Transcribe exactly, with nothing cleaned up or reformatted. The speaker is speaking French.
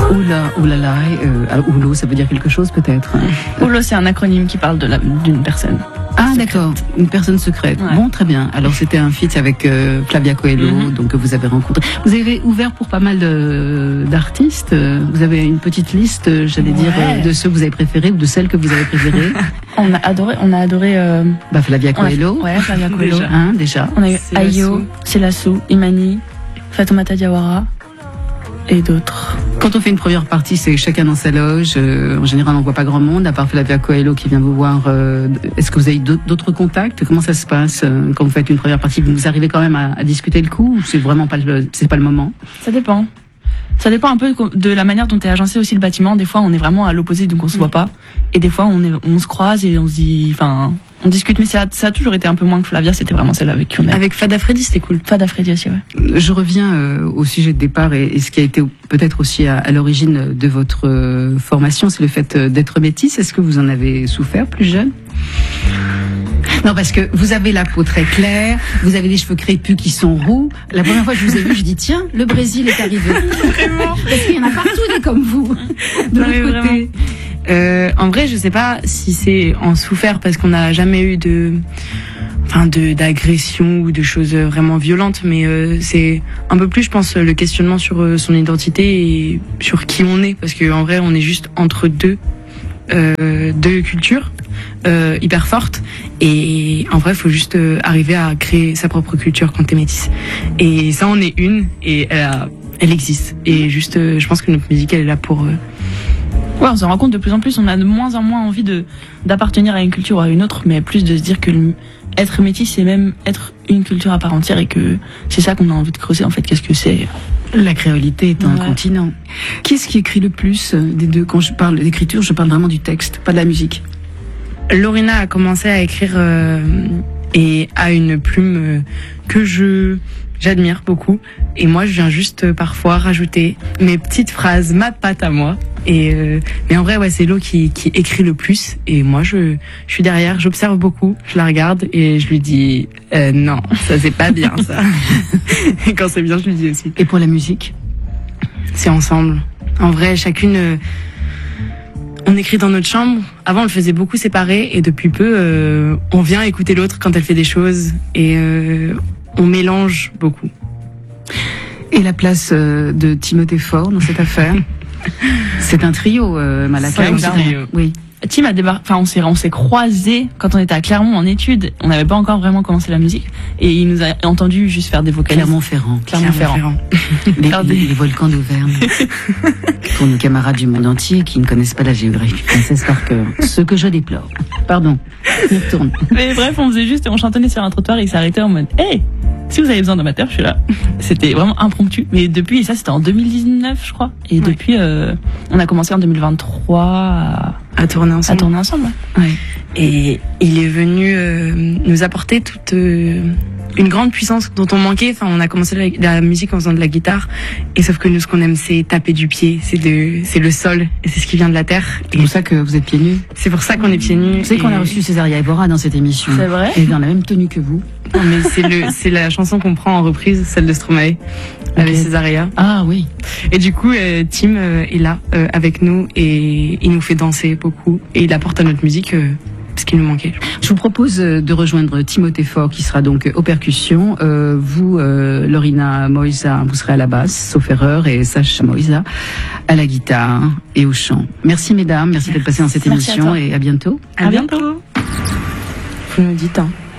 Oula, oulala, euh, Oulo, ça veut dire quelque chose peut-être. Oulo, c'est un acronyme qui parle de la, d'une personne. Ah d'accord, une personne secrète. Ouais. Bon, très bien. Alors c'était un feat avec euh, Flavia Coelho, mm-hmm. donc que vous avez rencontré. Vous avez ouvert pour pas mal de, d'artistes. Vous avez une petite liste, j'allais ouais. dire, de ceux que vous avez préférés ou de celles que vous avez préférées. On a adoré, on a adoré. Euh... Bah Flavia Coelho. A... Ouais, Flavia Coelho. Déjà. Hein, déjà. On a eu Ayo, Selassou, Imani, Fatoumata Diawara. Et d'autres. Quand on fait une première partie, c'est chacun dans sa loge. Euh, en général, on voit pas grand monde, à part Flavia Coelho qui vient vous voir. Euh, est-ce que vous avez d'autres contacts? Comment ça se passe euh, quand vous faites une première partie? Vous arrivez quand même à, à discuter le coup ou c'est vraiment pas le, c'est pas le moment? Ça dépend. Ça dépend un peu de la manière dont est agencé aussi le bâtiment. Des fois, on est vraiment à l'opposé, donc on se voit pas. Et des fois, on, est, on se croise et on se dit, enfin, on discute. Mais ça, ça a toujours été un peu moins que Flavia. C'était vraiment celle avec qui on est. Avec Fada Freddy, c'était cool. Fada Freddy aussi, ouais. Je reviens euh, au sujet de départ et, et ce qui a été peut-être aussi à, à l'origine de votre euh, formation, c'est le fait d'être métisse. Est-ce que vous en avez souffert plus jeune? Non, parce que vous avez la peau très claire, vous avez des cheveux crépus qui sont roux. La première fois que je vous ai vu, je dis tiens, le Brésil est arrivé. Vraiment. Parce qu'il y en a partout des comme vous. De l'autre côté. Euh, en vrai, je sais pas si c'est en souffert parce qu'on n'a jamais eu de, enfin, de d'agression ou de choses vraiment violentes, mais euh, c'est un peu plus, je pense, le questionnement sur euh, son identité et sur qui on est, parce que en vrai, on est juste entre deux. Euh, deux cultures euh, hyper fortes et en vrai il faut juste euh, arriver à créer sa propre culture quand t'es métisse et ça on est une et elle, a, elle existe et juste euh, je pense que notre musique elle est là pour euh... ouais, on se rend compte de plus en plus, on a de moins en moins envie de d'appartenir à une culture ou à une autre, mais plus de se dire que le, être métisse c'est même être une culture à part entière et que c'est ça qu'on a envie de creuser en fait. Qu'est-ce que c'est? La créolité est un ouais. continent. Qui est-ce qui écrit le plus des deux? Quand je parle d'écriture, je parle vraiment du texte, pas de la musique. Lorina a commencé à écrire euh, et a une plume euh, que je j'admire beaucoup. Et moi, je viens juste euh, parfois rajouter mes petites phrases, ma patte à moi. Et euh, mais en vrai, ouais, c'est Lo qui, qui écrit le plus. Et moi, je, je suis derrière, j'observe beaucoup, je la regarde et je lui dis euh, non, ça c'est pas bien ça. Et quand c'est bien, je lui dis aussi. Et pour la musique, c'est ensemble. En vrai, chacune, euh, on écrit dans notre chambre. Avant, on le faisait beaucoup séparés et depuis peu, euh, on vient écouter l'autre quand elle fait des choses et euh, on mélange beaucoup. Et la place euh, de Timothée Faure dans cette affaire? C'est un trio, euh, Malaka. C'est un trio. Oui. Tim a débarqué, enfin on s'est on s'est croisés quand on était à Clermont en études. On n'avait pas encore vraiment commencé la musique et il nous a entendu juste faire des vocalises. Clermont-Ferrand. Clermont-Ferrand. Les, les, les volcans d'Auvergne. Pour nos camarades du monde entier qui ne connaissent pas la géographie française par cœur. Ce que je déplore. Pardon. Je retourne. Mais bref, on faisait juste, on chantonnait sur un trottoir et il s'arrêtait en mode, hey, si vous avez besoin d'amateur, je suis là. C'était vraiment impromptu. Mais depuis, et ça c'était en deux mille dix-neuf, je crois. Et ouais. depuis, euh, on a commencé en deux mille vingt-trois à, à tourner ensemble. À tourner ensemble. Ouais. Ouais. Et il est venu euh, nous apporter toute euh, une grande puissance dont on manquait. Enfin, on a commencé la, la musique en faisant de la guitare. Et sauf que nous, ce qu'on aime, c'est taper du pied. C'est de, c'est le sol. Et c'est ce qui vient de la terre. C'est pour ça que vous êtes pieds nus. C'est pour ça qu'on est pieds nus. Vous savez qu'on a reçu Césaria Evora dans cette émission. C'est vrai. Elle est dans la même tenue que vous. Non, mais c'est le, c'est la chanson qu'on prend en reprise, celle de Stromae, okay. Avec Césaria. Ah oui. Et du coup, euh, Tim euh, est là euh, avec nous et il nous fait danser beaucoup et il apporte à notre musique euh, ce qui nous manquait. Je vous propose de rejoindre Timothée Faure qui sera donc aux percussions. Euh, vous, euh, Lorina Moïsa, vous serez à la basse, sauf erreur, et Sacha Moïsa à la guitare et au chant. Merci mesdames, merci, merci. d'être passées dans cette merci émission à et à bientôt. À, à bientôt. bientôt. Vous nous dites, hein.